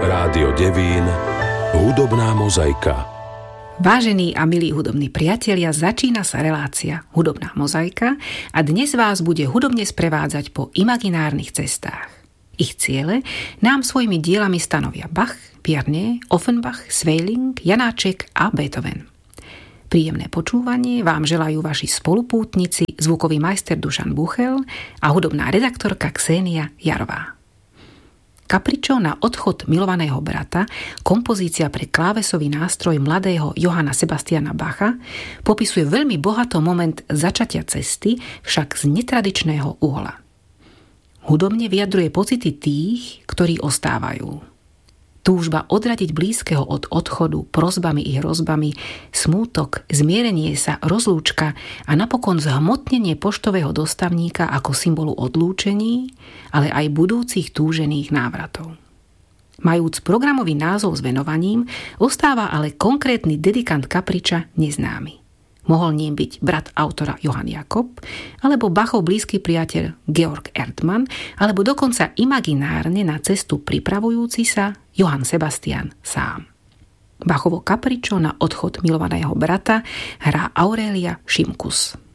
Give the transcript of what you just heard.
Rádio Devín, hudobná mozaika. Vážení a milí hudobní priatelia, začína sa relácia Hudobná mozaika a dnes vás bude hudobne sprevádzať po imaginárnych cestách. Ich ciele nám svojimi dielami stanovia Bach, Vierne, Offenbach, Sweelinck, Janáček a Beethoven. Príjemné počúvanie vám želajú vaši spolupútnici, zvukový majster Dušan Buchel a hudobná redaktorka Ksenia Jarová. Kapričo na odchod milovaného brata, kompozícia pre klávesový nástroj mladého Johanna Sebastiana Bacha, popisuje veľmi bohato moment začatia cesty, však z netradičného uhla. Hudobne vyjadruje pocity tých, ktorí ostávajú. Túžba odradiť blízkeho od odchodu, prosbami i hrozbami, smútok, zmierenie sa, rozlúčka a napokon zhmotnenie poštového dostavníka ako symbolu odlúčení, ale aj budúcich túžených návratov. Majúc programový názov s venovaním, ostáva ale konkrétny dedikant kapriča neznámy. Mohol ním byť brat autora Johann Jakob, alebo Bachov blízky priateľ Georg Erdmann, alebo dokonca imaginárne na cestu pripravujúci sa Johann Sebastian sám. Bachovo kapričo na odchod milovaného brata hrá Aurelia Šimkus.